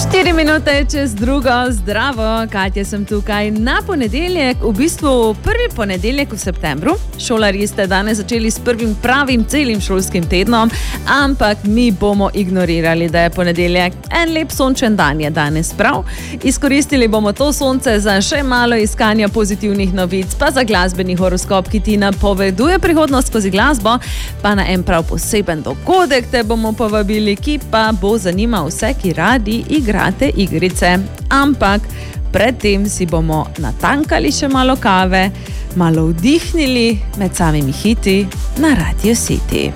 4 minute čez drugo, zdravo, Katja sem tukaj na ponedeljek, v bistvu prvi ponedeljek v septembru. Šolarji ste danes začeli s prvim pravim celim šolskim tednom, ampak mi bomo ignorirali, da je ponedeljek. En lep sončen dan je danes, prav? Izkoristili bomo to sonce za še malo iskanja pozitivnih novic, pa za glasbeni horoskop, ki ti napoveduje prihodnost skozi glasbo, pa na en prav poseben dogodek te bomo povabili, ki pa bo zanimal vse, ki radi igrate igrice. Ampak predtem si bomo natankali še malo kave, malo vdihnili med samimi hiti na Radio City.